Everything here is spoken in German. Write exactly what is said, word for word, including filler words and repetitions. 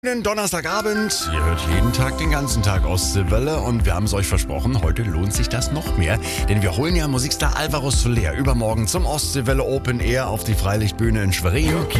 Schönen Donnerstagabend. Ihr hört jeden Tag den ganzen Tag Ostseewelle und wir haben es euch versprochen, heute lohnt sich das noch mehr, denn wir holen ja Musikstar Alvaro Soler übermorgen zum Ostseewelle Open Air auf die Freilichtbühne in Schwerin.